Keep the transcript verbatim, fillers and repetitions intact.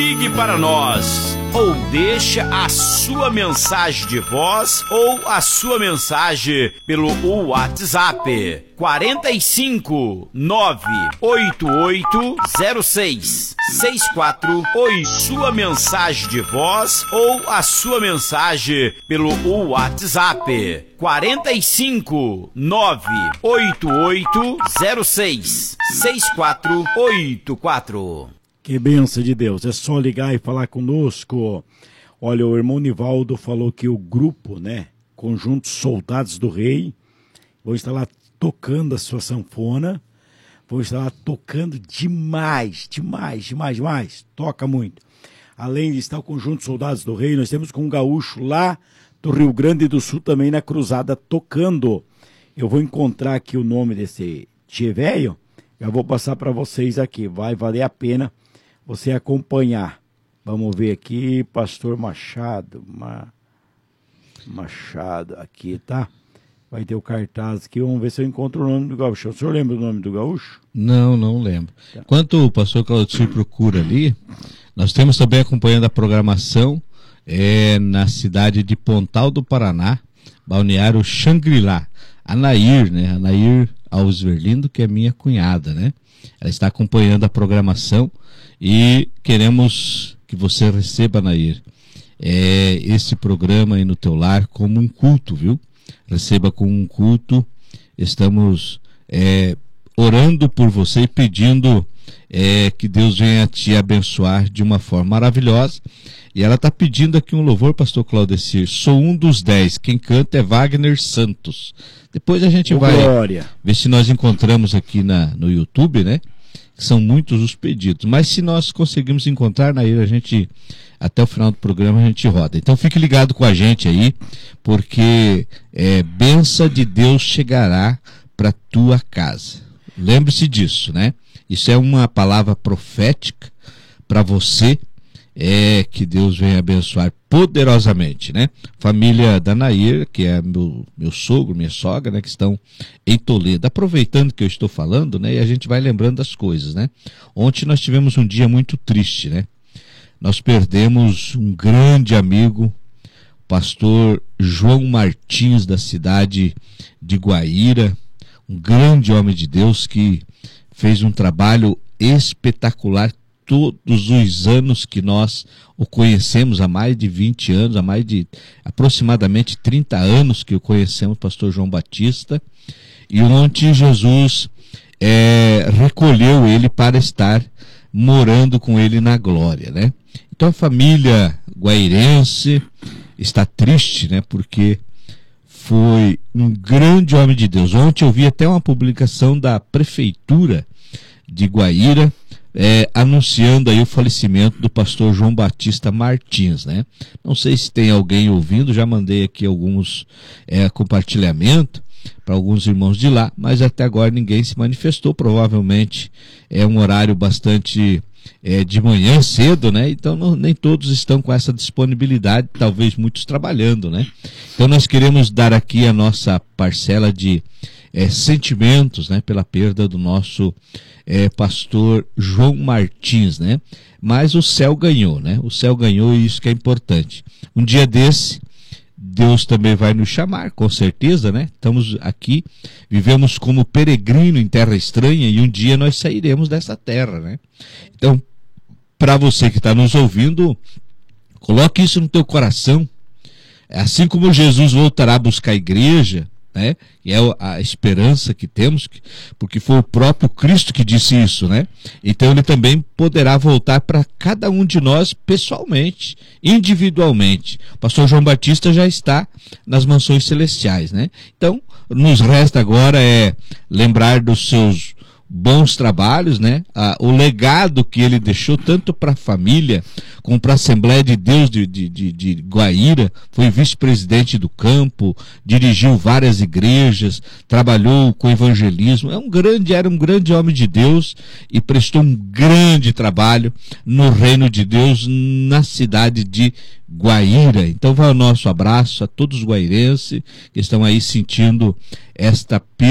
ligue para nós ou deixa a sua mensagem de voz ou a sua mensagem pelo WhatsApp quarenta e cinco, nove oito oito zero seis, seis quatro oito. Sua mensagem de voz ou a sua mensagem pelo WhatsApp quarenta e cinco, nove oito oito zero seis, seis quatro oito quatro. Que bênção de Deus, é só ligar e falar conosco. Olha, o irmão Nivaldo falou que o grupo, né, Conjunto Soldados do Rei, vão estar lá tocando a sua sanfona, vão estar lá tocando demais, demais, demais, demais, toca muito. Além de estar o Conjunto Soldados do Rei, nós temos com um gaúcho lá do Rio Grande do Sul também na cruzada tocando. Eu vou encontrar aqui o nome desse tchê velho, já vou passar para vocês aqui, vai valer a pena você acompanhar. Vamos ver aqui, Pastor Machado, Ma... Machado, aqui, tá? Vai ter o cartaz aqui, vamos ver se eu encontro o nome do gaúcho. O senhor lembra o nome do gaúcho? Não, não lembro. Tá. Enquanto o pastor Claudio procura ali, nós temos também acompanhando a programação é, na cidade de Pontal do Paraná, Balneário Xangri-Lá. A Nair, né? A Nair Alves Verlindo, que é minha cunhada, né? Ela está acompanhando a programação e queremos que você receba, Nair, é, esse programa aí no teu lar como um culto, viu? Receba como um culto. Estamos é, orando por você e pedindo é, que Deus venha te abençoar de uma forma maravilhosa. E ela está pedindo aqui um louvor, pastor Claudecir. Sou um dos dez. Quem canta é Wagner Santos. Depois a gente oh, vai glória. ver se nós encontramos aqui na, no YouTube, né? São muitos os pedidos. Mas se nós conseguimos encontrar, Nair, a gente, até o final do programa, a gente roda. Então fique ligado com a gente aí, porque é, bênção de Deus chegará para tua casa. Lembre-se disso, né? Isso é uma palavra profética para você. É que Deus venha abençoar poderosamente, né? Família da Nair, que é meu, meu sogro, minha sogra, né? Que estão em Toledo. Aproveitando que eu estou falando, né? E a gente vai lembrando das coisas, né? Ontem nós tivemos um dia muito triste, né? Nós perdemos um grande amigo, o pastor João Martins, da cidade de Guaíra, um grande homem de Deus que fez um trabalho espetacular todos os anos que nós o conhecemos, há mais de vinte anos, há mais de aproximadamente trinta anos que o conhecemos, pastor João Batista, e ontem Jesus é, recolheu ele para estar morando com ele na glória, né? Então a família guairense está triste, né? Porque foi um grande homem de Deus. Ontem eu vi até uma publicação da prefeitura de Guaíra, É, anunciando aí o falecimento do pastor João Batista Martins, né? Não sei se tem alguém ouvindo, já mandei aqui alguns é, compartilhamentos para alguns irmãos de lá, mas até agora ninguém se manifestou. Provavelmente é um horário bastante é, de manhã cedo, né? Então não, nem todos estão com essa disponibilidade, talvez muitos trabalhando, né? Então nós queremos dar aqui a nossa parcela de é, sentimentos, né? Pela perda do nosso É, pastor João Martins, né? Mas o céu ganhou, né? O céu ganhou e isso que é importante. Um dia desse, Deus também vai nos chamar, com certeza, né? Estamos aqui, vivemos como peregrino em terra estranha e um dia nós sairemos dessa terra, né? Então, para você que está nos ouvindo, coloque isso no teu coração. Assim como Jesus voltará a buscar a igreja, né? E é a esperança que temos, porque foi o próprio Cristo que disse isso, né? Então ele também poderá voltar para cada um de nós pessoalmente, individualmente. O pastor João Batista já está nas mansões celestiais, né? Então nos resta agora é lembrar dos seus bons trabalhos, né? Ah, o legado que ele deixou tanto para a família como para a Assembleia de Deus de, de, de, de Guaíra. Foi vice-presidente do campo, dirigiu várias igrejas, trabalhou com evangelismo. É um grande, era um grande homem de Deus e prestou um grande trabalho no reino de Deus na cidade de Guaíra. Então vai o nosso abraço a todos os guairenses que estão aí sentindo esta